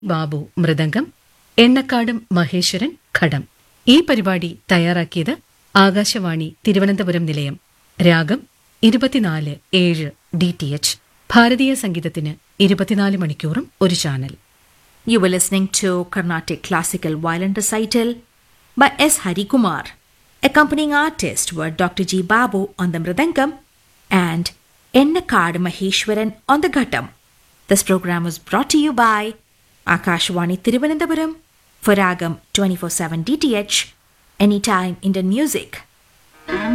ബാബു മൃദംഗം, എണ്ണക്കാടും മഹേശ്വരൻ ഘടം. ഈ പരിപാടി തയ്യാറാക്കിയത് ആകാശവാണി തിരുവനന്തപുരം നിലയം. രാഗം 24/7 DTH. ഭാരതീയ സംഗീതത്തിന് 24 മണിക്കൂറും ഒരു channel. You were listening to Carnatic Classical Violin Recital by S. Harikumar. Accompanying artists were Dr. G. Babu on the Mridangam and Ennakad Maheshwaran on the Ghattam. This program was brought to you by Akashwani Thiruvananthapuram for Ragam 24/7 DTH, Anytime Indian Music.